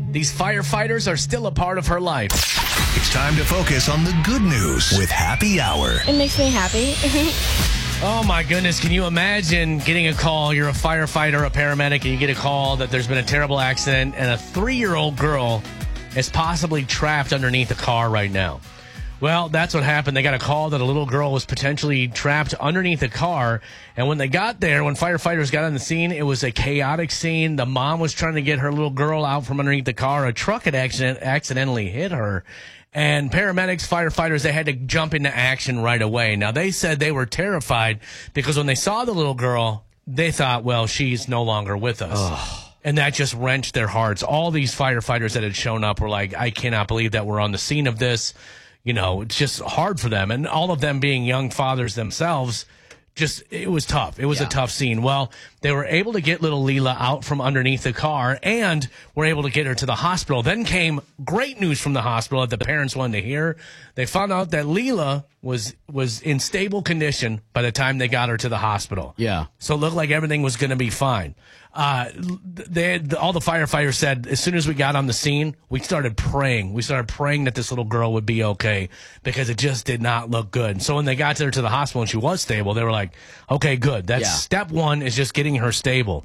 these firefighters are still a part of her life. It's time to focus on the good news with Happy Hour. It makes me happy. Oh, my goodness. Can you imagine getting a call? You're a firefighter, a paramedic, and you get a call that there's been a terrible accident and a 3-year-old girl is possibly trapped underneath a car right now. Well, that's what happened. They got a call that a little girl was potentially trapped underneath a car. And when they got there, when firefighters got on the scene, it was a chaotic scene. The mom was trying to get her little girl out from underneath the car. A truck had accidentally hit her. And paramedics, firefighters, they had to jump into action right away. Now, they said they were terrified because when they saw the little girl, they thought, well, she's no longer with us. Ugh. And that just wrenched their hearts. All these firefighters that had shown up were like, I cannot believe that we're on the scene of this. You know, it's just hard for them. And all of them being young fathers themselves, it was tough. It was a tough scene. Well, they were able to get little Leela out from underneath the car and were able to get her to the hospital. Then came great news from the hospital that the parents wanted to hear. They found out that Leela was in stable condition by the time they got her to the hospital. Yeah. So it looked like everything was going to be fine. All the firefighters said as soon as we got on the scene, we started praying. We started praying that this little girl would be okay because it just did not look good. So when they got her to the hospital and she was stable, they were like, okay, good. That's step one is just getting her stable.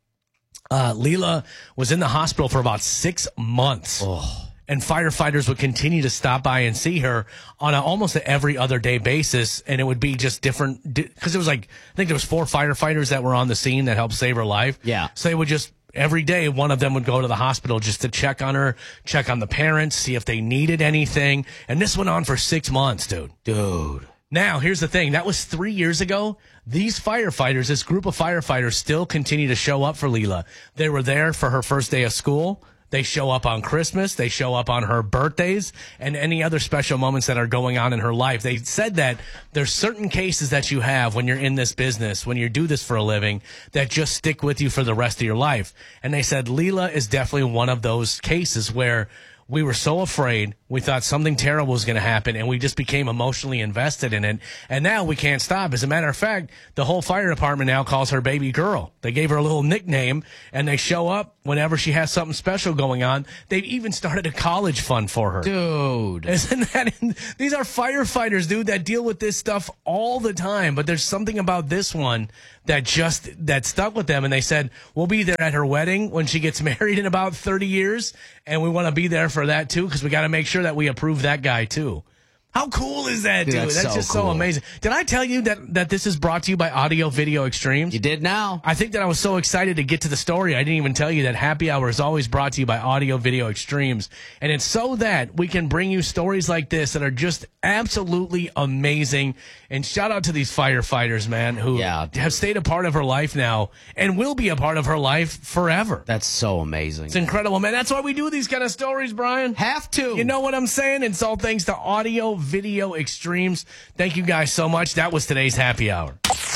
Leela was in the hospital for about 6 months. Oh. And firefighters would continue to stop by and see her on almost an every other day basis. And it would be just different because it was like, I think there was 4 firefighters that were on the scene that helped save her life. Yeah. So they would just, every day, one of them would go to the hospital just to check on her, check on the parents, see if they needed anything. And this went on for 6 months, dude. Now, here's the thing. That was 3 years ago. These firefighters, this group of firefighters still continue to show up for Leela. They were there for her first day of school. They show up on Christmas. They show up on her birthdays and any other special moments that are going on in her life. They said that there's certain cases that you have when you're in this business, when you do this for a living, that just stick with you for the rest of your life. And they said Leela is definitely one of those cases where we were so afraid. We thought something terrible was going to happen, and we just became emotionally invested in it. And now we can't stop. As a matter of fact, the whole fire department now calls her baby girl. They gave her a little nickname, and they show up whenever she has something special going on. They've even started a college fund for her. Dude. Isn't that, these are firefighters, dude, that deal with this stuff all the time. But there's something about this one that stuck with them. And they said, we'll be there at her wedding when she gets married in about 30 years. And we want to be there for that, too, because we got to make sure that we approve that guy, too. How cool is that, dude? That's just so amazing. Did I tell you that this is brought to you by Audio Video Extremes? You did now. I think that I was so excited to get to the story, I didn't even tell you that Happy Hour is always brought to you by Audio Video Extremes. And it's so that we can bring you stories like this that are just absolutely amazing. And shout out to these firefighters, man, who have stayed a part of her life now and will be a part of her life forever. That's so amazing. It's incredible, man. That's why we do these kind of stories, Brian. Have to. You know what I'm saying? It's all thanks to Audio Video Extremes. Thank you guys so much. That was today's Happy Hour.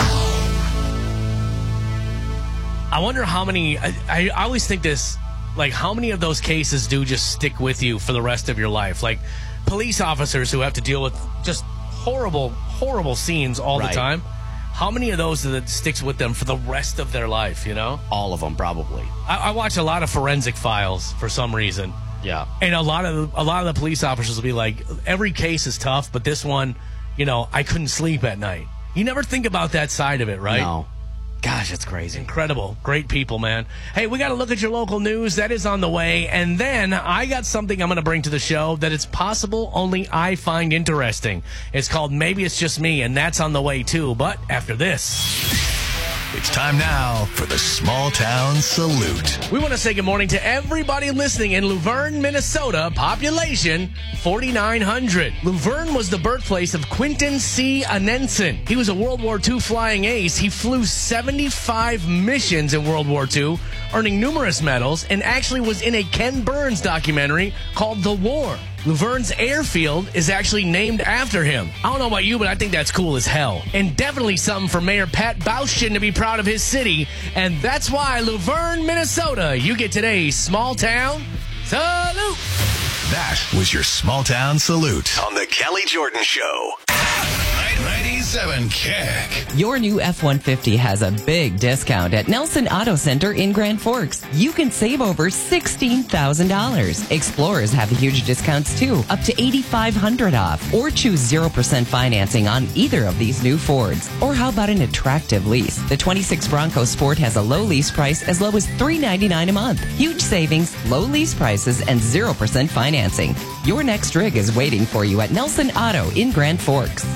I wonder how many, I always think this, like how many of those cases do just stick with you for the rest of your life? Like police officers who have to deal with just horrible scenes all the time. How many of those that sticks with them for the rest of their life, you know? All of them, probably. I watch a lot of Forensic Files for some reason. Yeah. And a lot of the police officers will be like, every case is tough, but this one, you know, I couldn't sleep at night. You never think about that side of it, right? No. Gosh, it's crazy. Incredible. Great people, man. Hey, we got to look at your local news. That is on the way. And then I got something I'm going to bring to the show that it's possible only I find interesting. It's called Maybe It's Just Me, and that's on the way, too. But after this... It's time now for the Small Town Salute. We want to say good morning to everybody listening in Luverne, Minnesota, population 4,900. Luverne was the birthplace of Quinton C. Anensen. He was a World War II flying ace. He flew 75 missions in World War II, earning numerous medals, and actually was in a Ken Burns documentary called The War. Luverne's airfield is actually named after him. I don't know about you, but I think that's cool as hell. And definitely something for Mayor Pat Baushin to be proud of his city. And that's why, Luverne, Minnesota, you get today's Small Town Salute. That was your Small Town Salute on The Kelly Jordan Show. 90s 97 Kick. Your new F-150 has a big discount at Nelson Auto Center in Grand Forks. You can save over $16,000. Explorers have huge discounts too, up to $8,500 off. Or choose 0% financing on either of these new Fords. Or how about an attractive lease? The 26 Bronco Sport has a low lease price as low as $399 a month. Huge savings, low lease prices, and 0% financing. Your next rig is waiting for you at Nelson Auto in Grand Forks.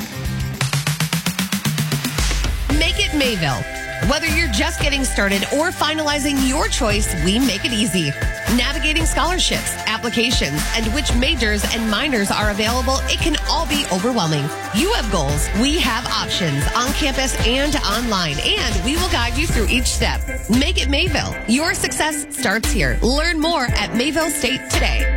Make it Mayville. Whether you're just getting started or finalizing your choice, we make it easy. Navigating scholarships, applications, and which majors and minors are available, it can all be overwhelming. You have goals. We have options on campus and online, and we will guide you through each step. Make it Mayville. Your success starts here. Learn more at Mayville State today.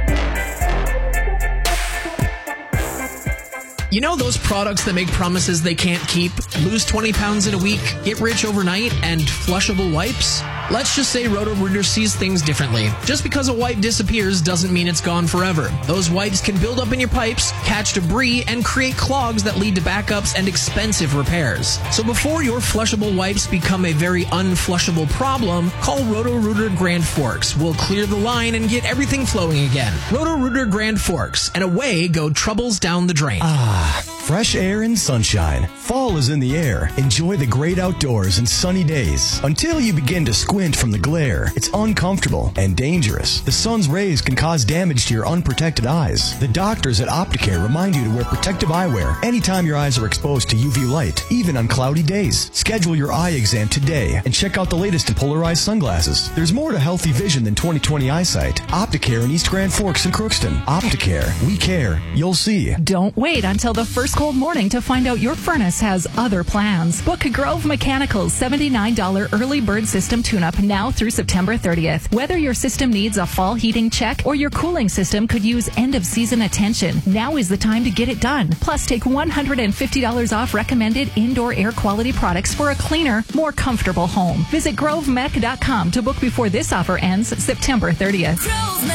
You know those products that make promises they can't keep? Lose 20 pounds in a week, get rich overnight, and flushable wipes? Let's just say Roto-Rooter sees things differently. Just because a wipe disappears doesn't mean it's gone forever. Those wipes can build up in your pipes, catch debris, and create clogs that lead to backups and expensive repairs. So before your flushable wipes become a very unflushable problem, call Roto-Rooter Grand Forks. We'll clear the line and get everything flowing again. Roto-Rooter Grand Forks, and away go troubles down the drain. Fresh air and sunshine. Fall is in the air. Enjoy the great outdoors and sunny days. Until you begin to squint from the glare, it's uncomfortable and dangerous. The sun's rays can cause damage to your unprotected eyes. The doctors at Opticare remind you to wear protective eyewear anytime your eyes are exposed to UV light, even on cloudy days. Schedule your eye exam today and check out the latest in polarized sunglasses. There's more to healthy vision than 20/20 eyesight. Opticare in East Grand Forks and Crookston. Opticare. We care. You'll see. Don't wait until the first cold morning to find out your furnace has other plans. Book Grove Mechanical's $79 early bird system tune-up now through September 30th. Whether your system needs a fall heating check or your cooling system could use end-of-season attention, now is the time to get it done. Plus, take $150 off recommended indoor air quality products for a cleaner, more comfortable home. Visit grovemech.com to book before this offer ends September 30th.